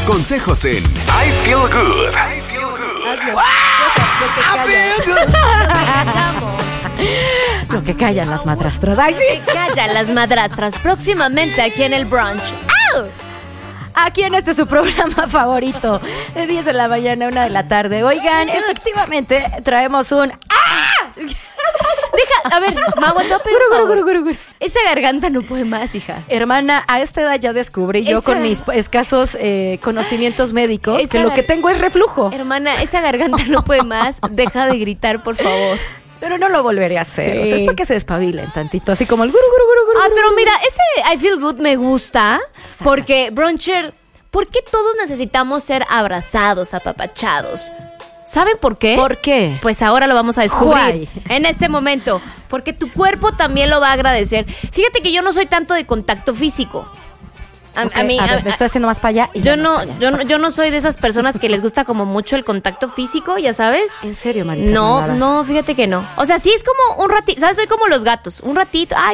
Consejos en I Feel Good. Lo que callan las madrastras. ¡Ay, sí! Que callan las madrastras. Próximamente aquí en el brunch. ¡Au! Aquí en su programa favorito, de 10 de la mañana a 1 de la tarde. Oigan, efectivamente traemos un... Deja, a ver, Mago, te voy a pedir un favor. Esa garganta no puede más, hija. Hermana, a esta edad ya descubrí yo con mis escasos conocimientos médicos que lo que tengo es reflujo. Hermana, esa garganta no puede más. Deja de gritar, por favor. Pero no lo volveré a hacer. Sí. O sea, es para que se despabilen tantito, así como el guru, guru, guru, guru. Ah, pero mira, ese I Feel Good me gusta porque, bruncher, ¿por qué todos necesitamos ser abrazados, apapachados? ¿Saben por qué? ¿Por qué? Pues ahora lo vamos a descubrir Why? en este momento. Porque tu cuerpo también lo va a agradecer. Fíjate que yo no soy tanto de contacto físico. Me estoy haciendo más para allá. Y yo no soy de esas personas que les gusta como mucho el contacto físico, ya sabes. ¿En serio, Marita? No, fíjate que no. O sea, sí es como un ratito, ¿sabes? Soy como los gatos. Un ratito,